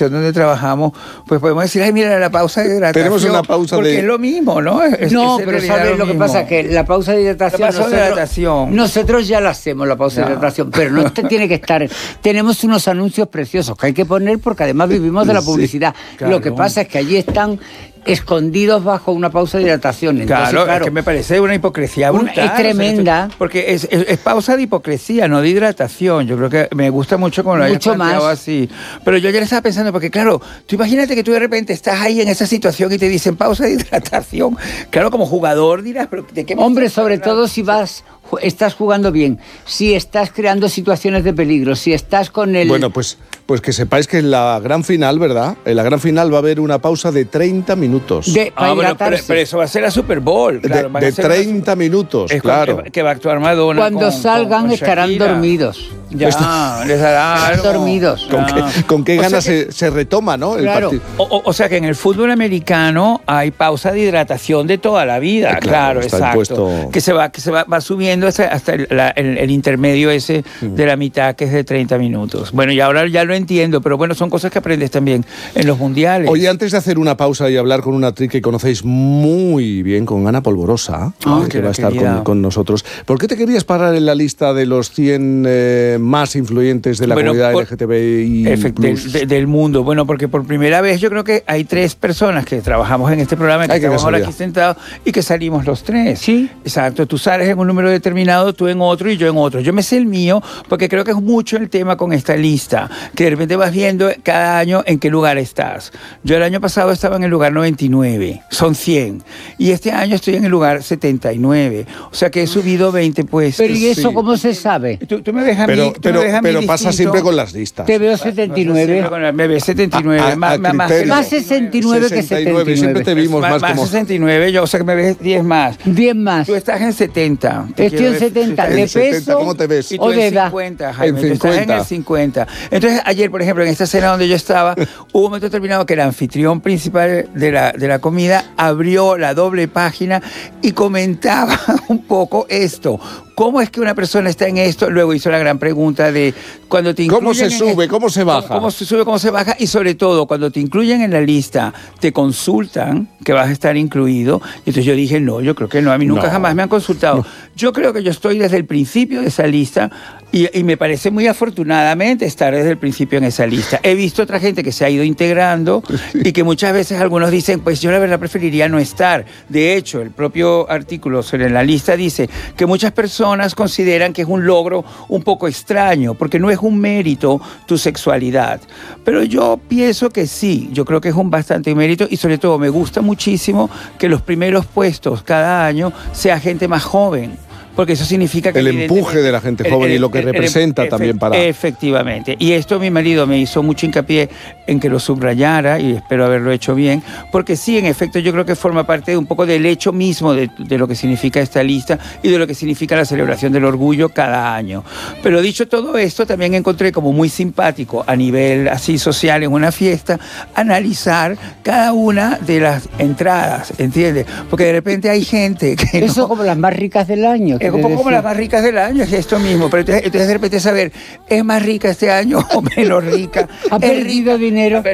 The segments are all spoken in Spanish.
estación donde trabajamos, pues podemos decir, ay, mira, la pausa de hidratación. Tenemos una pausa porque es lo mismo, ¿no? No, pero ¿sabes lo que pasa? Que la pausa de hidratación, nosotros ya la hacemos, la pausa de hidratación, pero no tiene que estar. Tenemos unos anuncios preciosos que hay que poner porque además vivimos de la publicidad. Claro. Lo que pasa es que allí están escondidos bajo una pausa de hidratación. Entonces, claro, es que me parece una hipocresía brutal. Es tremenda. Porque es pausa de hipocresía, no de hidratación. Yo creo que me gusta mucho como lo hayas planteado así. Pero yo ya le estaba pensando, porque claro, tú imagínate que tú de repente estás ahí en esa situación y te dicen pausa de hidratación. Claro, como jugador dirás, pero ¿de qué? Hombre, sobre todo si estás jugando bien, si estás creando situaciones de peligro, si estás con el... Bueno, pues que sepáis que en la gran final, ¿verdad? En la gran final va a haber una pausa de 30 minutos. Bueno, pero eso va a ser la Super Bowl. Claro, de 30 minutos, claro. Que va a actuar Madonna. Cuando salgan estarán dormidos. Ya, les dará algo. Dormidos. ¿Con qué ganas se retoma, no? Claro. El partido. O sea que en el fútbol americano hay pausa de hidratación de toda la vida. Claro, exacto. Que se va subiendo hasta el intermedio ese de la mitad, que es de 30 minutos. Bueno, y ahora ya lo entiendo, pero bueno, son cosas que aprendes también en los mundiales. Oye, antes de hacer una pausa y hablar con una actriz que conocéis muy bien, con Ana Polvorosa, que va a estar con nosotros, ¿por qué te querías parar en la lista de los 100 más influyentes de la comunidad LGTBI+? Del mundo? Bueno, porque por primera vez yo creo que hay 3 personas que trabajamos en este programa, que estamos ahora aquí sentados y que salimos los 3. Sí. Exacto, tú sales en un número determinado, tú en otro y yo en otro. Yo me sé el mío porque creo que es mucho el tema con esta lista, que de repente vas viendo cada año en qué lugar estás. Yo el año pasado estaba en el lugar 99, son 100, y este año estoy en el lugar 79, o sea que he subido 20 puestos. Pero ¿y eso cómo se sabe? Tú me ves a mí, pero pasa siempre con las listas. Te veo 79. Me ves 79, más 69 que 79. Siempre te vimos más como... 69, yo, o sea que me ves 10 más. 10 más. Tú estás en 70. Estoy en 70. ¿De peso? ¿Cómo te ves? Y tú o de en edad. 50, Jaime. En 50. Tú estás en el 50. Entonces, ayer, por ejemplo, en esta cena donde yo estaba, hubo un momento determinado que el anfitrión principal de la comida abrió la doble página y comentaba un poco esto. ¿Cómo es que una persona está en esto? Luego hizo la gran pregunta de cuando te incluyen... ¿Cómo se sube? ¿Cómo se baja? ¿Cómo se sube? ¿Cómo se baja? Y sobre todo, cuando te incluyen en la lista, te consultan que vas a estar incluido. Y entonces yo dije, no, yo creo que no. A mí nunca jamás me han consultado. No. Yo creo que yo estoy desde el principio de esa lista y me parece muy afortunadamente estar desde el principio en esa lista. He visto otra gente que se ha ido integrando y que muchas veces algunos dicen, pues yo la verdad preferiría no estar. De hecho, el propio artículo sobre la lista dice que muchas personas consideran que es un logro un poco extraño, porque no es un mérito tu sexualidad. Pero yo pienso que sí, yo creo que es un bastante mérito y sobre todo me gusta muchísimo que los primeros puestos cada año sea gente más joven. Porque eso significa que... El empuje de la gente joven y lo que representa también para... Efectivamente. Y esto mi marido me hizo mucho hincapié en que lo subrayara y espero haberlo hecho bien, porque sí, en efecto, yo creo que forma parte de un poco del hecho mismo de lo que significa esta lista y de lo que significa la celebración del orgullo cada año. Pero dicho todo esto, también encontré como muy simpático a nivel así social en una fiesta, analizar cada una de las entradas, ¿entiendes? Porque de repente hay gente que... Eso como las más ricas del año. Es un poco como las más ricas del año, es esto mismo. Pero entonces de repente saber, ¿es más rica este año o menos rica? ¿Ha perdido dinero?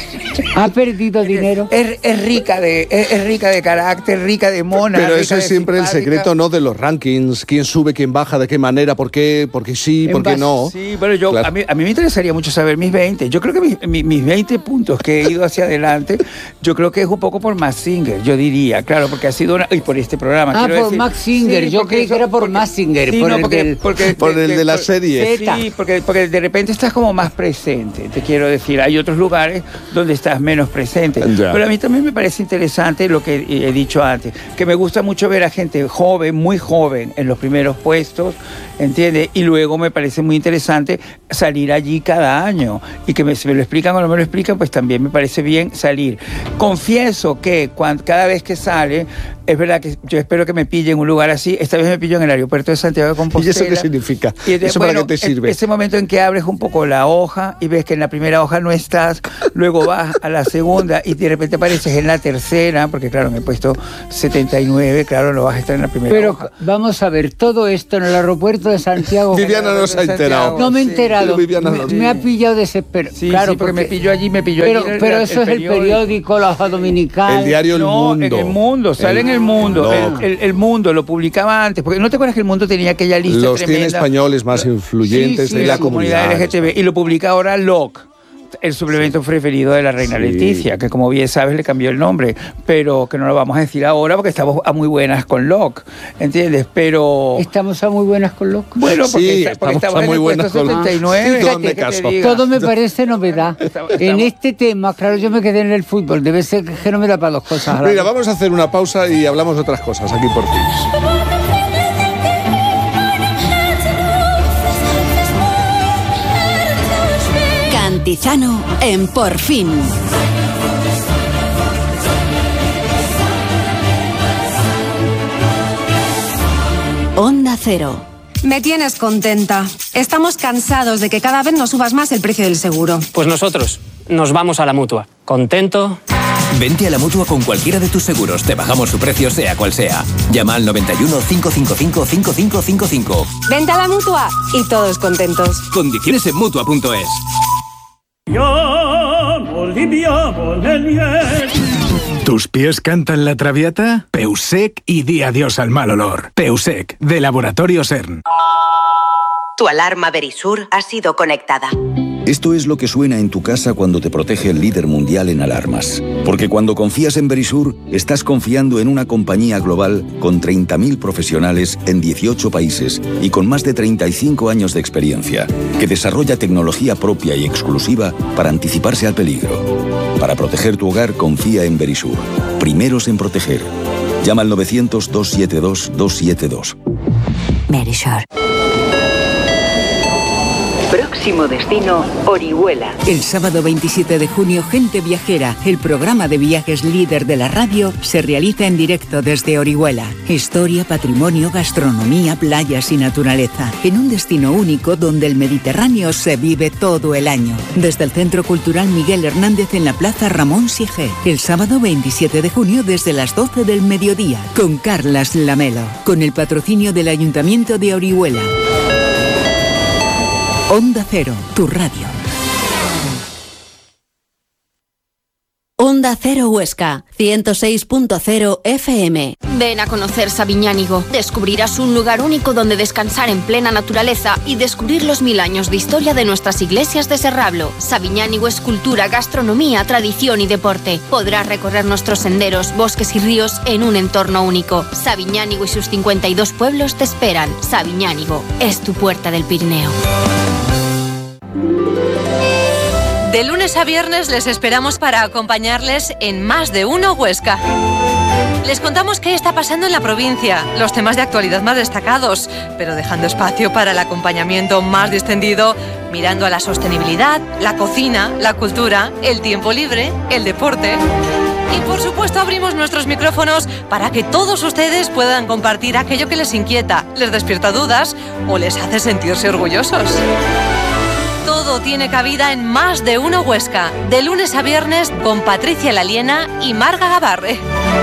¿Ha perdido dinero? Es rica de carácter, rica de mona. Pero eso es siempre el secreto, ¿no? De los rankings. ¿Quién sube, quién baja, de qué manera, por qué sí, por qué no? Sí, pero yo, claro. a mí me interesaría mucho saber mis 20. Yo creo que mis 20 puntos que he ido hacia adelante, yo creo que es un poco por Max Singer, yo diría. Claro, porque ha sido y por este programa. Ah, por Max Singer. Sí, yo creí que era por Mazinger, sí, por el de la serie. Sí, porque de repente estás como más presente, te quiero decir. Hay otros lugares donde estás menos presente. Ya. Pero a mí también me parece interesante lo que he dicho antes, que me gusta mucho ver a gente joven, muy joven, en los primeros puestos, ¿entiendes? Y luego me parece muy interesante salir allí cada año. Y que si me lo explican o no me lo explican, pues también me parece bien salir. Confieso que cada vez que sale, es verdad que yo espero que me pille en un lugar así. Esta vez me pillo en el aeropuerto de Santiago de Compostela. ¿Y eso qué significa? Y entonces, ¿Eso para qué te sirve? Ese momento en que abres un poco la hoja y ves que en la primera hoja no estás, luego vas a la segunda y de repente apareces en la tercera, porque claro, en el puesto 79, claro, no vas a estar en la primera. Pero hoja. vamos a ver, todo esto en el aeropuerto de Santiago. Viviana no se ha enterado. No me he enterado. Sí. Me ha pillado desesperado. Sí, claro, sí, porque me pilló allí. Pero eso es el periódico, la hoja dominical. El diario El Mundo. En El Mundo, sale en El Mundo. El Mundo lo publicaba antes, porque ¿no te acuerdas que El Mundo tenía aquella lista Los tremenda? 100 españoles más influyentes de la comunidad LGTB, y lo publica ahora LOC, el suplemento preferido de la reina Leticia, que como bien sabes le cambió el nombre, pero que no lo vamos a decir ahora porque estamos a muy buenas con LOC, ¿entiendes? Pero... ¿Estamos a muy buenas con LOC? Bueno, porque, porque estamos a muy buenas con LOC. 79. Todo me parece novedad. En este tema, claro, yo me quedé en el fútbol, debe ser que no me da para dos cosas. Mira, vamos a hacer una pausa y hablamos de otras cosas aquí por fin. Cantizano en Por Fin. Onda Cero. Me tienes contenta. Estamos cansados de que cada vez nos subas más el precio del seguro. Pues nosotros nos vamos a la Mutua. ¿Contento? Vente a la Mutua con cualquiera de tus seguros. Te bajamos su precio sea cual sea. Llama al 91 555 5555. Vente a la Mutua y todos contentos. Condiciones en Mutua.es. ¿Tus pies cantan la Traviata? Peusec y di adiós al mal olor. Peusec, de Laboratorio CERN. Tu alarma Verisur ha sido conectada. Esto es lo que suena en tu casa cuando te protege el líder mundial en alarmas. Porque cuando confías en Verisur, estás confiando en una compañía global con 30.000 profesionales en 18 países y con más de 35 años de experiencia, que desarrolla tecnología propia y exclusiva para anticiparse al peligro. Para proteger tu hogar, confía en Verisur. Primeros en proteger. Llama al 900-272-272. Verisur. Próximo destino, Orihuela. El sábado 27 de junio, Gente Viajera, el programa de viajes líder de la radio, se realiza en directo desde Orihuela. Historia, patrimonio, gastronomía, playas y naturaleza. En un destino único donde el Mediterráneo se vive todo el año. Desde el Centro Cultural Miguel Hernández en la Plaza Ramón Sige. El sábado 27 de junio desde las 12 del mediodía. Con Carlas Lamelo. Con el patrocinio del Ayuntamiento de Orihuela. Onda Cero, tu radio. Onda Cero Huesca, 106.0 FM. Ven a conocer Sabiñánigo. Descubrirás un lugar único donde descansar en plena naturaleza y descubrir los 1000 años de historia de nuestras iglesias de Serrablo. Sabiñánigo es cultura, gastronomía, tradición y deporte. Podrás recorrer nuestros senderos, bosques y ríos en un entorno único. Sabiñánigo y sus 52 pueblos te esperan. Sabiñánigo es tu puerta del Pirineo. De lunes a viernes les esperamos para acompañarles en Más de Uno Huesca. Les contamos qué está pasando en la provincia, los temas de actualidad más destacados, pero dejando espacio para el acompañamiento más distendido, mirando a la sostenibilidad, la cocina, la cultura, el tiempo libre, el deporte. Y por supuesto abrimos nuestros micrófonos para que todos ustedes puedan compartir aquello que les inquieta, les despierta dudas o les hace sentirse orgullosos. Todo tiene cabida en Más de Uno Huesca, de lunes a viernes con Patricia Laliena y Marga Gabarre.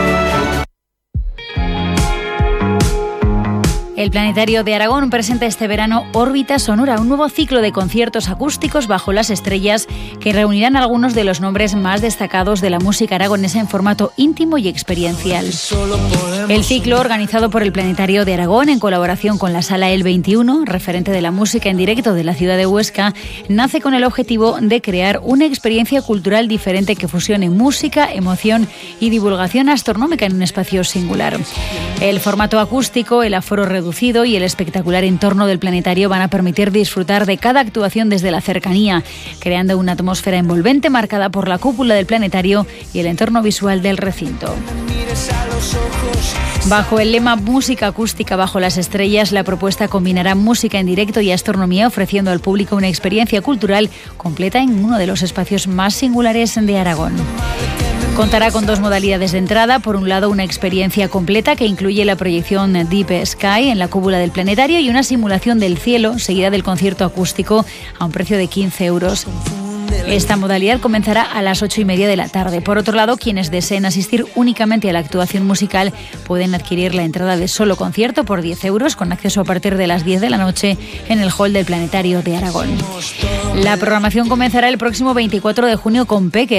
El Planetario de Aragón presenta este verano Órbita Sonora, un nuevo ciclo de conciertos acústicos bajo las estrellas que reunirán algunos de los nombres más destacados de la música aragonesa en formato íntimo y experiencial. El ciclo, organizado por el Planetario de Aragón en colaboración con la Sala El 21, referente de la música en directo de la ciudad de Huesca, nace con el objetivo de crear una experiencia cultural diferente que fusione música, emoción y divulgación astronómica en un espacio singular. El formato acústico, el aforo reducido y el espectacular entorno del planetario van a permitir disfrutar de cada actuación desde la cercanía, creando una atmósfera envolvente marcada por la cúpula del planetario y el entorno visual del recinto. Bajo el lema Música acústica bajo las estrellas, la propuesta combinará música en directo y astronomía, ofreciendo al público una experiencia cultural completa en uno de los espacios más singulares de Aragón. Contará con dos modalidades de entrada. Por un lado, una experiencia completa que incluye la proyección Deep Sky en la cúpula del planetario y una simulación del cielo, seguida del concierto acústico a un precio de 15 euros. Esta modalidad comenzará a las 8:30 de la tarde. Por otro lado, quienes deseen asistir únicamente a la actuación musical pueden adquirir la entrada de solo concierto por 10 euros, con acceso a partir de las 10 de la noche en el hall del Planetario de Aragón. La programación comenzará el próximo 24 de junio con Peque.